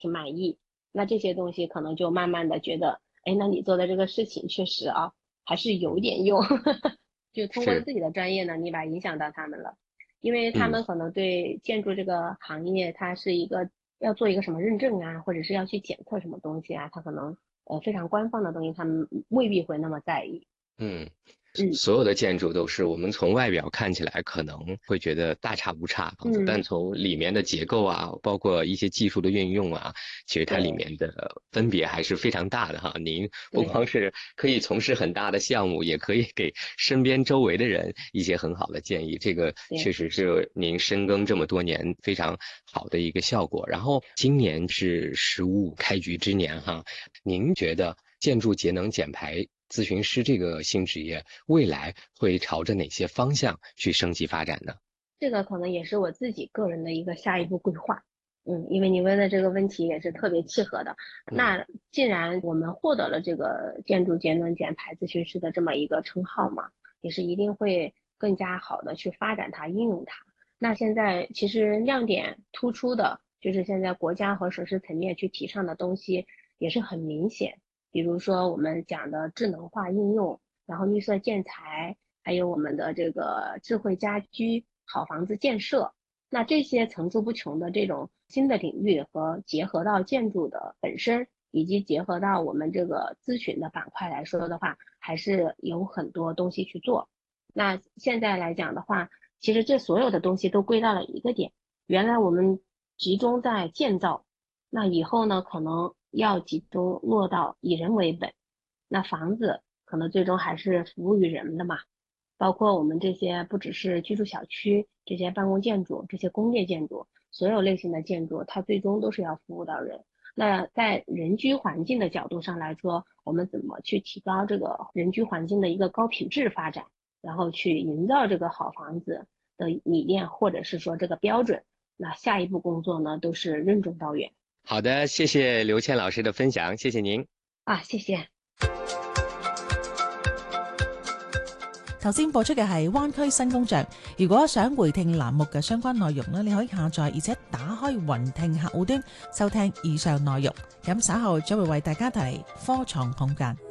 挺满意。那这些东西可能就慢慢的觉得，哎，那你做的这个事情确实啊，还是有点用，就通过是， 自己的专业能力吧，影响到他们了。因为他嗯。 们可能对建筑这个行业，它是一个要做一个什么认证啊，或者是要去检测什么东西啊，它可能非常官方的东西，他们未必会那么在意。 嗯， 嗯所有的建筑都是我们从外表看起来可能会觉得大差不差房子，但嗯， 从里面的结构啊，包括一些技术的运用啊，其实它里对面的分别还是非常大的哈。您不对光是可以从事很大的项目，也可以给身边周围的人一些很好的建议，这个确对。 实是您深耕这么多年非常好的一个效果。然后今年是“15+5”开局之年哈，您觉得建筑节能减排咨询师这个新职业未来会朝着哪些方向去升级发展呢？ 这个可能也是我自己个人的一个下一步规划。因为你问的这个问题也是特别契合的。 嗯那既然我们获得了这个建筑节能减排咨询师的这么一个称号嘛，也是一定会更加好的去发展它、应用它。那现在其实亮点突出的就是现在国家和省市层面去提倡的东西也是很明显，比如说我们讲的智能化应用，然后绿色建材，还有我们的这个智慧家居、好房子建设，那这些层出不穷的这种新的领域和结合到建筑的本身，以及结合到我们这个咨询的板块来说的话，还是有很多东西去做。那现在来讲的话，其实这所有的东西都归到了一个点，原来我们集中在建造，那以后呢，可能要集中落到以人为本，那房子可能最终还是服务于人的嘛。包括我们这些不只是居住小区，这些办公建筑、这些工业建筑，所有类型的建筑，它最终都是要服务到人。那在人居环境的角度上来说，我们怎么去提高这个人居环境的一个高品质发展，然后去营造这个好房子的理念，或者是说这个标准，那下一步工作呢，都是任重道远好的，谢谢刘倩老師的分享，謝謝您。 啊。謝謝。 頭先播出嘅係灣區新工匠。如果想回聽欄目嘅相關內容呢，你可以下載而且打開雲聽客戶端收聽以上內容。咁稍後將會為大家帶嚟科創空間。